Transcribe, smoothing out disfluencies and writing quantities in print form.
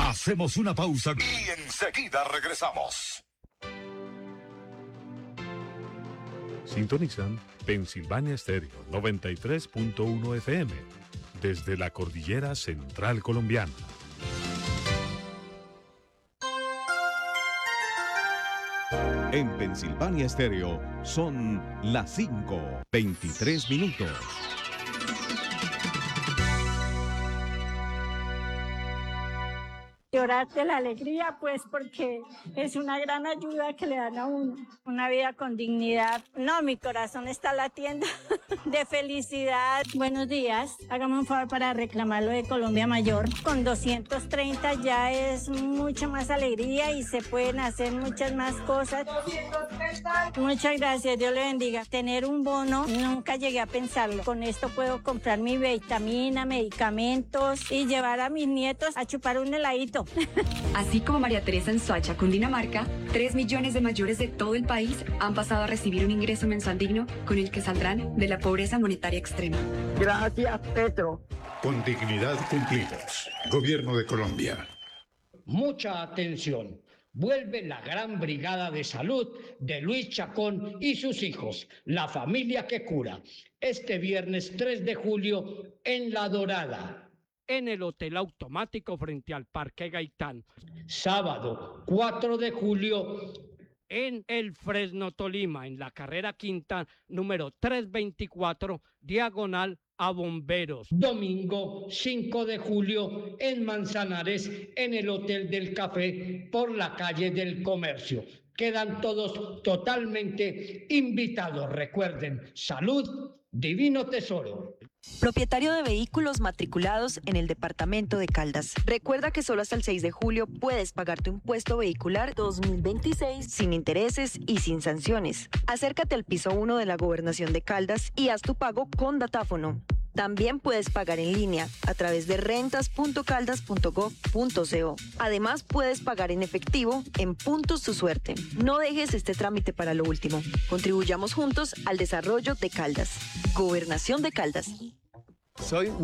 Hacemos una pausa y enseguida regresamos. Sintonizan Pensilvania Stereo 93.1 FM desde la cordillera central colombiana. En Pensilvania Stereo son las 5:23 minutos. Llorar de la alegría, pues, porque es una gran ayuda que le dan a uno. Una vida con dignidad. No, mi corazón está latiendo de felicidad. Buenos días. Hágame un favor para reclamar lo de Colombia Mayor. Con 230 ya es mucha más alegría y se pueden hacer muchas más cosas. 230. Muchas gracias, Dios le bendiga. Tener un bono, nunca llegué a pensarlo. Con esto puedo comprar mi vitamina, medicamentos y llevar a mis nietos a chupar un heladito. Así como María Teresa en Soacha, Cundinamarca, 3 millones de mayores de todo el país han pasado a recibir un ingreso mensual digno con el que saldrán de la pobreza monetaria extrema. Gracias, Petro. Con dignidad cumplimos. Gobierno de Colombia. Mucha atención. Vuelve la gran brigada de salud de Luis Chacón y sus hijos, la familia que cura. Este viernes 3 de julio en La Dorada, en el Hotel Automático frente al Parque Gaitán. Sábado 4 de julio en el Fresno, Tolima, en la carrera quinta, número 324, diagonal a Bomberos. Domingo 5 de julio en Manzanares, en el Hotel del Café, por la calle del Comercio. Quedan todos totalmente invitados. Recuerden, salud, divino tesoro. Propietario de vehículos matriculados en el departamento de Caldas. Recuerda que solo hasta el 6 de julio puedes pagar tu impuesto vehicular 2026 sin intereses y sin sanciones. Acércate al piso 1 de la Gobernación de Caldas y haz tu pago con datáfono. También puedes pagar en línea a través de rentas.caldas.gov.co. Además, puedes pagar en efectivo en puntos tu suerte. No dejes este trámite para lo último. Contribuyamos juntos al desarrollo de Caldas. Gobernación de Caldas. Soy